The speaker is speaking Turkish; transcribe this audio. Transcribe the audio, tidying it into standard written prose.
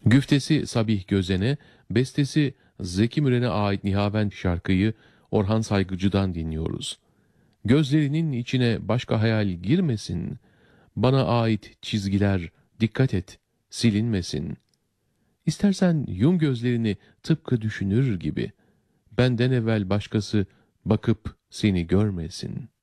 Güftesi Sabih Gözen'e, bestesi Zeki Müren'e ait Nihavend şarkıyı Orhan Saygıcı'dan dinliyoruz. Gözlerinin içine başka hayal girmesin, bana ait çizgiler dikkat et, silinmesin. İstersen yum gözlerini tıpkı düşünür gibi, benden evvel başkası bakıp seni görmesin.''